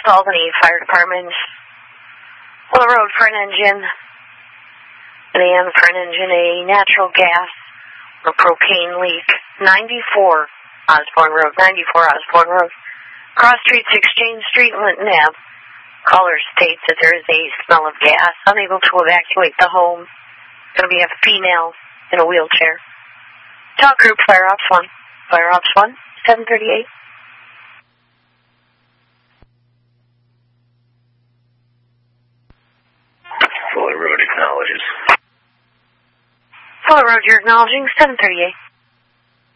Albany Fire Department. Fuller Road for an engine. An AM for an engine, a natural gas or propane leak. 94 Osborne Road, 94 Osborne Road. Cross Streets, Exchange Street, Linton Ave. Caller states that there is a smell of gas. Unable to evacuate the home. Going to be a female in a wheelchair. Talk group, Fire Ops 1. Fire Ops 1, 738. Fuller Road acknowledges. Fuller Road, you're acknowledging 738.